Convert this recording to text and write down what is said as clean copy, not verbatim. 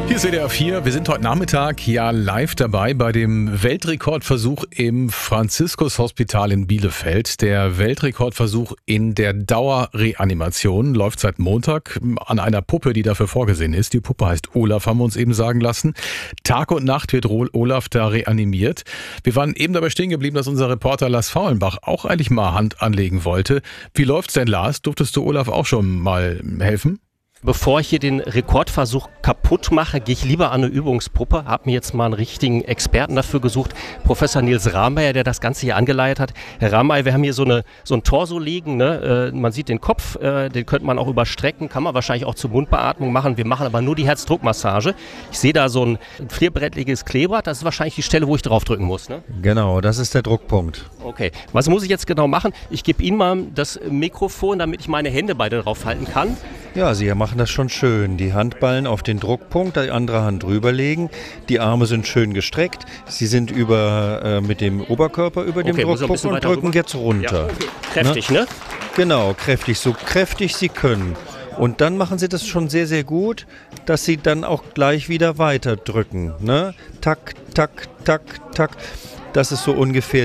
Hier ist WDR 4. Wir sind heute Nachmittag ja live dabei bei dem Weltrekordversuch im Franziskus-Hospital in Bielefeld. Der Weltrekordversuch in der Dauerreanimation läuft seit Montag an einer Puppe, die dafür vorgesehen ist. Die Puppe heißt Olaf, haben wir uns eben sagen lassen. Tag und Nacht wird Olaf da reanimiert. Wir waren eben dabei stehen geblieben, dass unser Reporter Lars Faulenbach auch eigentlich mal Hand anlegen wollte. Wie läuft's denn, Lars? Durftest du Olaf auch schon mal helfen? Bevor ich hier den Rekordversuch kaputt mache, gehe ich lieber an eine Übungspuppe. Habe mir jetzt mal einen richtigen Experten dafür gesucht, Professor Nils Rahmeier, der das Ganze hier angeleitet hat. Herr Rahmeier, wir haben hier so ein Torso liegen, ne? Man sieht den Kopf, den könnte man auch überstrecken, kann man wahrscheinlich auch zur Mundbeatmung machen. Wir machen aber nur die Herzdruckmassage. Ich sehe da so ein vierbrettliges Klebrad, das ist wahrscheinlich die Stelle, wo ich draufdrücken muss, ne? Genau, das ist der Druckpunkt. Okay, was muss ich jetzt genau machen? Ich gebe Ihnen mal das Mikrofon, damit ich meine Hände beide draufhalten kann. Ja, Sie machen das schon schön. Die Handballen auf den Druckpunkt, die andere Hand drüberlegen. Die Arme sind schön gestreckt. Sie sind mit dem Oberkörper über dem Druckpunkt und drücken jetzt runter. Ja, okay. Kräftig, ne? Genau, kräftig, so kräftig Sie können. Und dann machen Sie das schon sehr, sehr gut, dass Sie dann auch gleich wieder weiter drücken. Ne? Tak, tak, tak, tak. Das ist so ungefähr